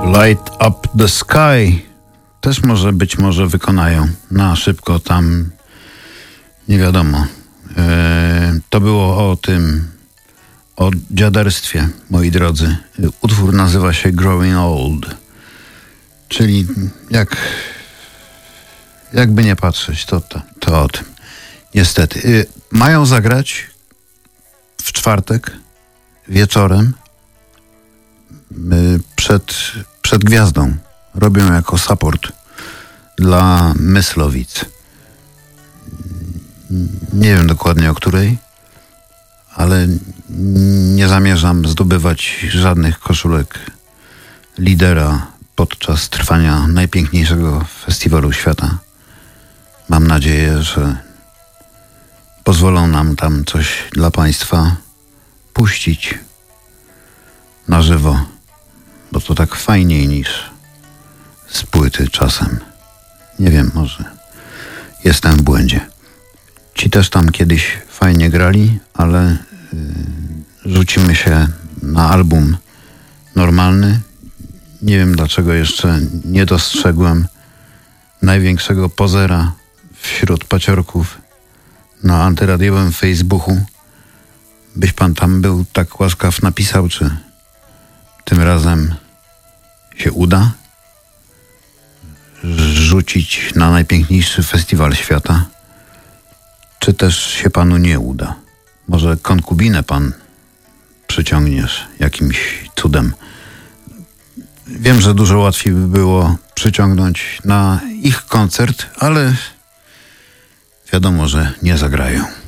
Light Up the Sky też być może wykonają na szybko tam, nie wiadomo. To było o dziaderstwie, moi drodzy. Utwór nazywa się Growing Old, czyli jakby nie patrzeć, to o tym. Niestety. Mają zagrać w czwartek wieczorem przed Gwiazdą. Robią jako support dla Myslowic. Nie wiem dokładnie o której, ale nie zamierzam zdobywać żadnych koszulek lidera podczas trwania najpiękniejszego festiwalu świata. Mam nadzieję, że pozwolą nam tam coś dla Państwa puścić na żywo, bo to tak fajniej niż z płyty czasem. Nie wiem, może jestem w błędzie. Ci też tam kiedyś fajnie grali, ale rzucimy się na album normalny. Nie wiem, dlaczego jeszcze nie dostrzegłem największego pozera wśród paciorków na antyradiowym Facebooku. Byś pan tam był tak łaskaw, napisał, czy tym razem się uda rzucić na najpiękniejszy festiwal świata, czy też się panu nie uda. Może konkubinę pan przyciągniesz jakimś cudem. Wiem, że dużo łatwiej by było przyciągnąć na ich koncert, ale wiadomo, że nie zagrają.